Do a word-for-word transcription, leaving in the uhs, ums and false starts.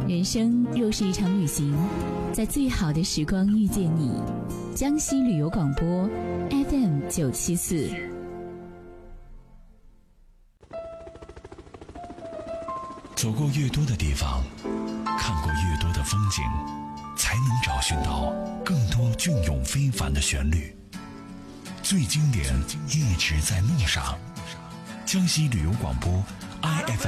人生若是一场旅行，在最好的时光遇见你。江西旅游广播 F M 九七四。 走过越多的地方，看过越多的风景，才能找寻到更多隽永非凡的旋律。最经典一直在路上。江西旅游广播 I F M